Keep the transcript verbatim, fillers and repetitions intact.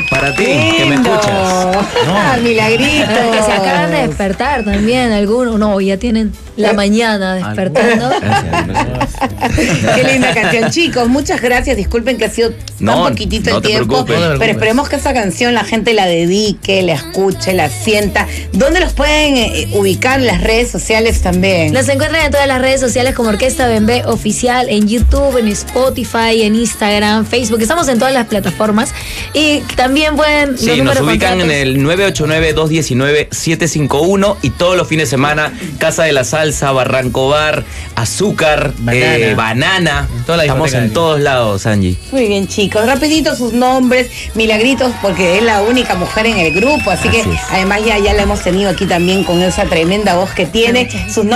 Para ti, que me escuchas. No. Milagrito. Que se acaban de despertar también algunos. No, ya tienen la mañana despertando. Gracias, gracias. Qué linda canción. Chicos, muchas gracias. Disculpen que ha sido tan No, poquitito no el te tiempo. preocupes. No te Pero preocupes. esperemos que esa canción la gente la dedique, la escuche, la sienta. ¿Dónde los pueden eh, ubicar en las redes sociales también? Nos encuentran en todas las redes sociales como Orquesta Bembé Oficial, en YouTube, en Spotify, en Instagram, Facebook. Estamos en todas las plataformas. Y también pueden... Sí, nos ubican en el nueve ocho nueve, dos uno nueve, siete cinco uno y todos los fines de semana, Casa de la Salsa, Barranco Bar, Azúcar, Banana. eh, Banana. Toda la Estamos discoteca en aquí. todos lados, Angie. Muy bien, chicos. Rapidito sus nombres, Milagritos, porque es la única mujer en el grupo. Así, Así que es. además ya, ya la hemos tenido aquí también con esa tremenda voz que tiene. Sus